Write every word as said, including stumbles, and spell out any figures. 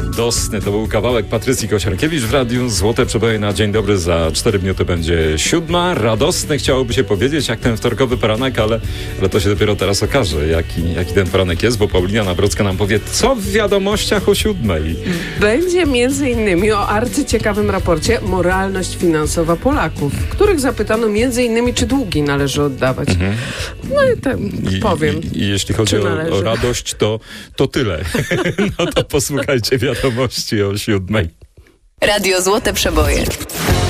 Radosny to był kawałek Patrycji Kosiarkiewicz w radiu. Złote przeboje na dzień dobry. Za cztery minuty będzie siódma. Radosny chciałoby się powiedzieć, jak ten wtorkowy poranek, ale, ale to się dopiero teraz okaże, jaki, jaki ten poranek jest, bo Paulina Nawrocka nam powie, co w wiadomościach o siódmej. Będzie między innymi o arcyciekawym raporcie Moralność finansowa Polaków, których zapytano między innymi, czy długi należy oddawać. Mhm. No i ten I, powiem. I, i jeśli chodzi o, o radość, to, to tyle. No to posłuchajcie wiadomości o siódmej. Radio Złote Przeboje.